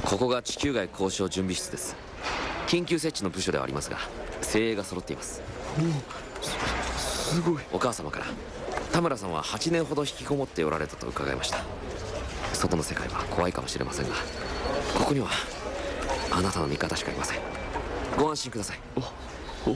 ここが地球外交渉準備室です。緊急設置の部署ではありますが、精鋭が揃っています。 すごい。 お母様から田村さんは8年ほど引きこもっておられたと伺いました。外の世界は怖いかもしれませんが、ここにはあなたの味方しかいません。ご安心ください。 おい、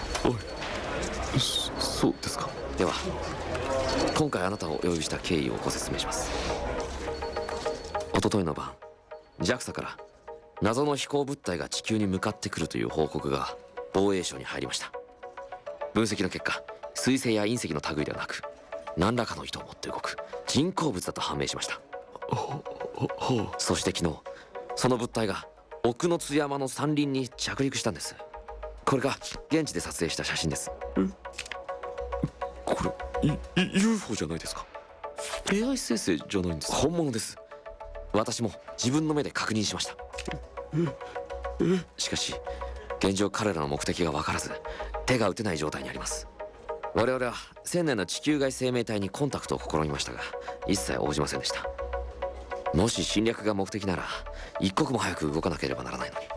そうですか。 では今回あなたをお呼びした経緯をご説明します。一昨日の晩、 JAXA から謎の飛行物体が地球に向かってくるという報告が防衛省に入りました。分析の結果、彗星や隕石の類ではなく、何らかの意図を持って動く人工物だと判明しました。そして昨日、その物体が奥の津山の山林に着陸したんです。これが現地で撮影した写真です。 これUFO じゃないですか。 AI 生成じゃないんですか。 本物です。私も自分の目で確認しました。しかし現状彼らの目的が分からず、手が打てない状態にあります。我々は1000年の地球外生命体にコンタクトを試みましたが、一切応じませんでした。もし侵略が目的なら一刻も早く動かなければならないのに。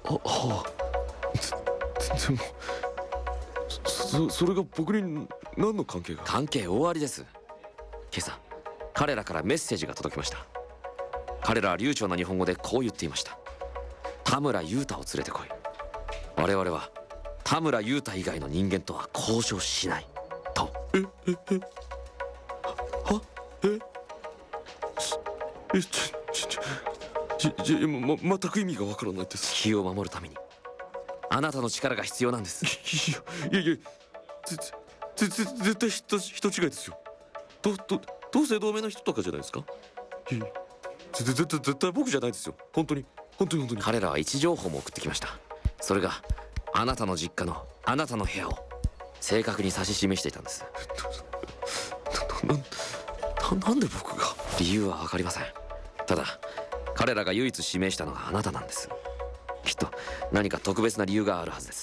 でもそれが僕に何の関係が。 関係大ありです。今朝彼らからメッセージが届きました。彼らは流暢な日本語でこう言っていました。田村雄太を連れてこい。我々は田村雄太以外の人間とは交渉しないと。 全く意味がわからないです。 地球を守るためにあなたの力が必要なんです。 いや絶対人違いですよ。同姓同名の人とかじゃないですか。絶対僕じゃないですよ。本当に。 彼らは位置情報も送ってきました。それがあなたの実家のあなたの部屋を正確に指し示していたんです。 なんで僕が。 理由は分かりません。ただ彼らが唯一指名したのがあなたなんです。きっと何か特別な理由があるはずです。